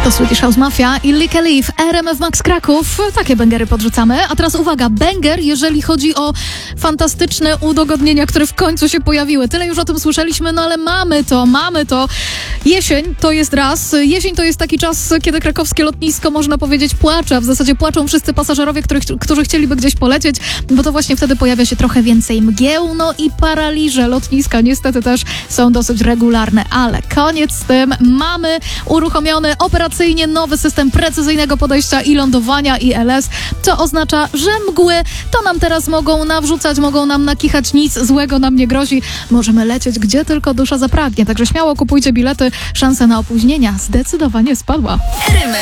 To Swedish House Mafia i Lika Leaf, RMF Max Kraków. Takie bęgery podrzucamy. A teraz uwaga, bęger, jeżeli chodzi o fantastyczne udogodnienia, które w końcu się pojawiły. Tyle już o tym słyszeliśmy, no ale mamy to. Jesień to jest raz. Jesień to jest taki czas, kiedy krakowskie lotnisko, można powiedzieć, płacze. A w zasadzie płaczą wszyscy pasażerowie, którzy chcieliby gdzieś polecieć, bo to właśnie wtedy pojawia się trochę więcej mgieł, no i paraliże lotniska niestety też są dosyć regularne, ale koniec z tym. Mamy uruchomiony operacyjnie nowy system precyzyjnego podejścia i lądowania ILS, co oznacza, że mgły to nam teraz mogą nawrzucać, mogą nam nakichać, nic złego nam nie grozi. Możemy lecieć gdzie tylko dusza zapragnie, także śmiało kupujcie bilety, szansa na opóźnienia zdecydowanie spadła.